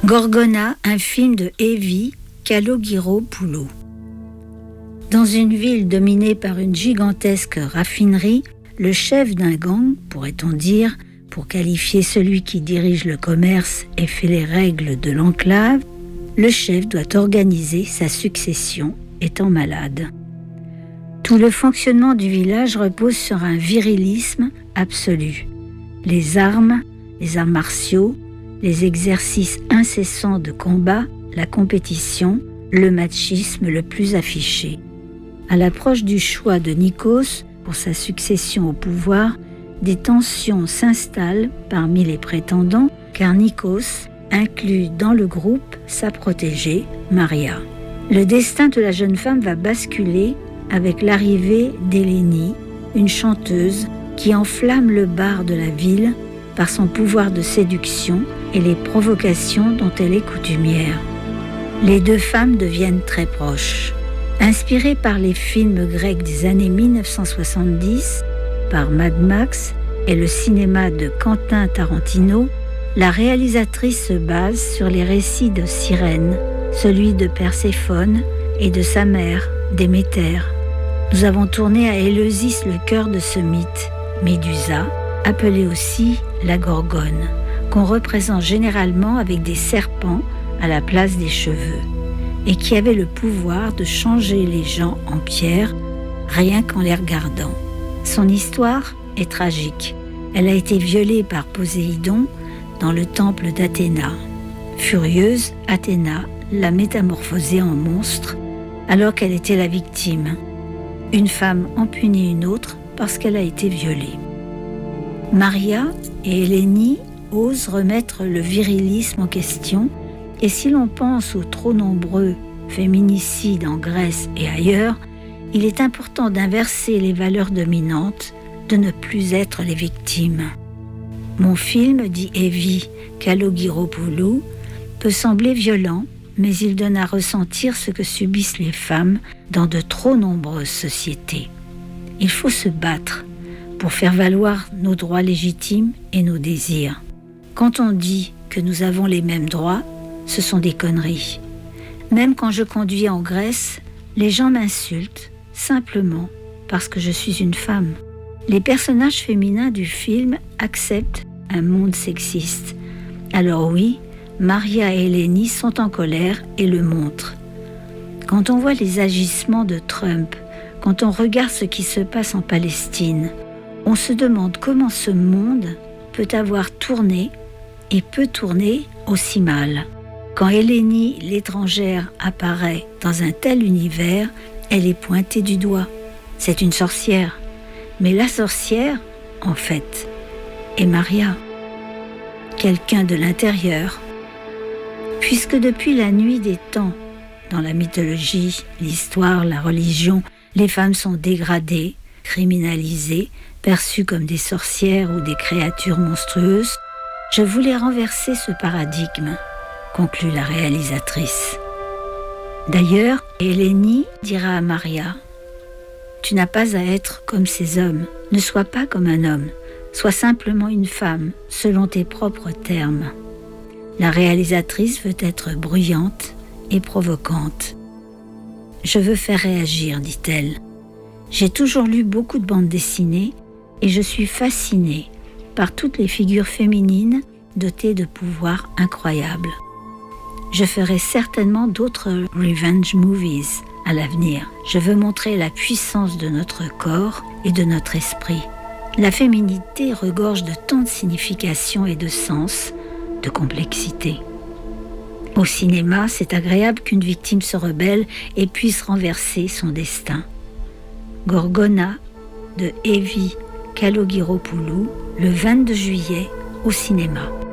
Gorgona, un film de Evi Kalogiropoulou. Dans une ville dominée par une gigantesque raffinerie, le chef d'un gang, pourrait-on dire, pour qualifier celui qui dirige le commerce et fait les règles de l'enclave, le chef doit organiser sa succession étant malade. Tout le fonctionnement du village repose sur un virilisme absolu. Les armes martiaux, les exercices incessants de combat, la compétition, le machisme le plus affiché. À l'approche du choix de Nikos pour sa succession au pouvoir, des tensions s'installent parmi les prétendants car Nikos inclut dans le groupe sa protégée, Maria. Le destin de la jeune femme va basculer avec l'arrivée d'Eleni, une chanteuse qui enflamme le bar de la ville par son pouvoir de séduction et les provocations dont elle est coutumière. Les deux femmes deviennent très proches. Inspirée par les films grecs des années 1970, par Mad Max et le cinéma de Quentin Tarantino, la réalisatrice se base sur les récits de Sirène, celui de Perséphone et de sa mère, Déméter. Nous avons tourné à Éleusis le cœur de ce mythe, Médusa, appelée aussi la Gorgone, qu'on représente généralement avec des serpents à la place des cheveux, et qui avait le pouvoir de changer les gens en pierre rien qu'en les regardant. Son histoire est tragique. Elle a été violée par Poséidon dans le temple d'Athéna. Furieuse, Athéna l'a métamorphosée en monstre alors qu'elle était la victime. Une femme en punit une autre parce qu'elle a été violée. Maria et Eleni osent remettre le virilisme en question, et si l'on pense aux trop nombreux féminicides en Grèce et ailleurs, il est important d'inverser les valeurs dominantes, de ne plus être les victimes. Mon film, dit Evi Kalogiropoulou, peut sembler violent, mais il donne à ressentir ce que subissent les femmes dans de trop nombreuses sociétés. Il faut se battre pour faire valoir nos droits légitimes et nos désirs. Quand on dit que nous avons les mêmes droits, ce sont des conneries. Même quand je conduis en Grèce, les gens m'insultent simplement parce que je suis une femme. Les personnages féminins du film acceptent un monde sexiste. Alors oui, Maria et Eleni sont en colère et le montrent. Quand on voit les agissements de Trump, quand on regarde ce qui se passe en Palestine, on se demande comment ce monde peut avoir tourné et peut tourner aussi mal. Quand Eleni, l'étrangère, apparaît dans un tel univers, elle est pointée du doigt. C'est une sorcière. Mais la sorcière, en fait, est Maria. Quelqu'un de l'intérieur. Puisque depuis la nuit des temps, dans la mythologie, l'histoire, la religion, les femmes sont dégradées, criminalisées, perçues comme des sorcières ou des créatures monstrueuses, je voulais renverser ce paradigme, conclut la réalisatrice. D'ailleurs, Eleni dira à Maria, « Tu n'as pas à être comme ces hommes, ne sois pas comme un homme, sois simplement une femme, selon tes propres termes. » La réalisatrice veut être bruyante et provocante. « Je veux faire réagir, dit-elle. J'ai toujours lu beaucoup de bandes dessinées et je suis fascinée par toutes les figures féminines dotées de pouvoirs incroyables. Je ferai certainement d'autres revenge movies à l'avenir. Je veux montrer la puissance de notre corps et de notre esprit. La féminité regorge de tant de significations et de sens, de complexité. Au cinéma, c'est agréable qu'une victime se rebelle et puisse renverser son destin. Gorgona de Evi Kalogiropoulou, le 22 juillet au cinéma.